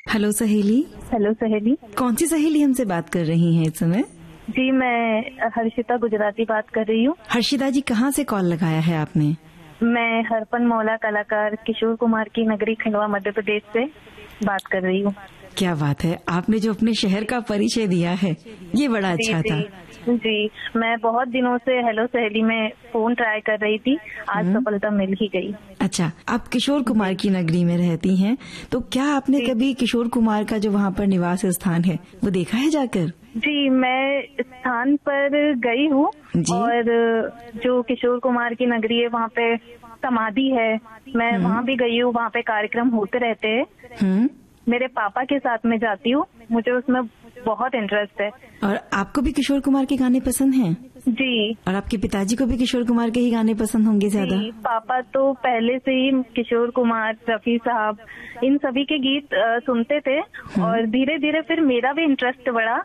Hello सहेली। Hello सहेली। कौन सी सहेली हमसे बात कर रही हैं इस समय? जी, मैं हर्षिता गुजराती बात कर रही हूँ। हर्षिता जी, कहाँ से कॉल लगाया है आपने? मैं हरपन मौला कलाकार किशोर कुमार की नगरी खंडवा मध्य प्रदेश से बात कर रही हूँ। क्या बात है, आपने जो अपने शहर का परिचय दिया है ये बड़ा अच्छा था। जी, मैं बहुत दिनों से हेलो सहेली में फोन ट्राई कर रही थी, आज सफलता मिल ही गई। अच्छा, आप किशोर कुमार की नगरी में रहती हैं, तो क्या आपने कभी किशोर कुमार का जो वहाँ पर निवास स्थान है वो देखा है जाकर? जी, मैं स्थान पर गई हूँ और जो किशोर कुमार की नगरी है वहाँ पे समाधि है, मैं वहाँ भी गई हूँ। वहाँ पे कार्यक्रम होते रहते हैं। मेरे पापा के साथ में जाती हूँ, मुझे उसमें बहुत इंटरेस्ट है। और आपको भी किशोर कुमार के गाने पसंद हैं? जी। और आपके पिताजी को भी किशोर कुमार के ही गाने पसंद होंगे ज्यादा? पापा तो पहले से ही किशोर कुमार, रफी साहब, इन सभी के गीत सुनते थे और धीरे धीरे फिर मेरा भी इंटरेस्ट बढ़ा।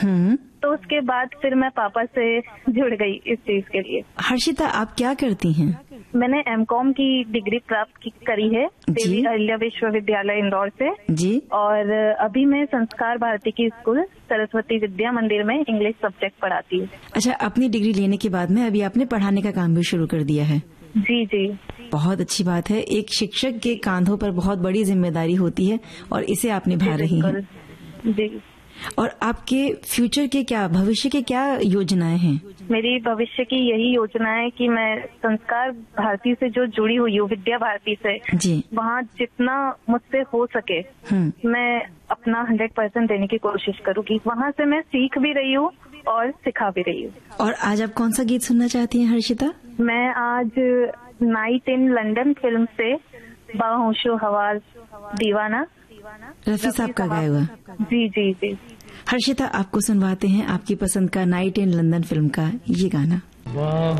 तो उसके बाद फिर मैं पापा से जुड़ गई इस चीज के लिए। हर्षिता, आप क्या करती हैं? मैंने एमकॉम की डिग्री प्राप्त करी है देवी अहिल्या विश्वविद्यालय इंदौर से जी। और अभी मैं संस्कार भारती की स्कूल सरस्वती विद्या मंदिर में इंग्लिश सब्जेक्ट पढ़ाती हूँ। अच्छा, अपनी डिग्री लेने के बाद में अभी आपने पढ़ाने का काम भी शुरू कर दिया है? जी जी, बहुत अच्छी बात है। एक शिक्षक के कांधों पर बहुत बड़ी जिम्मेदारी होती है और इसे आप निभा रही हैं। जी। और आपके फ्यूचर के क्या, भविष्य के क्या योजनाएं हैं? मेरी भविष्य की यही योजना है कि मैं संस्कार भारती से जो जुड़ी हुई हूँ, विद्या भारती से जी, वहाँ जितना मुझसे हो सके मैं अपना 100% देने की कोशिश करूँगी। वहाँ से मैं सीख भी रही हूँ और सिखा भी रही हूँ। और आज आप कौन सा गीत सुनना चाहती हैं हर्षिता? मैं आज नाइट इन लंदन फिल्म से बाहोशो हवास दीवाना, रफी साहब का गाया हुआ। जी जी जी। हर्षिता, आपको सुनवाते हैं आपकी पसंद का नाइट इन लंदन फिल्म का ये गाना।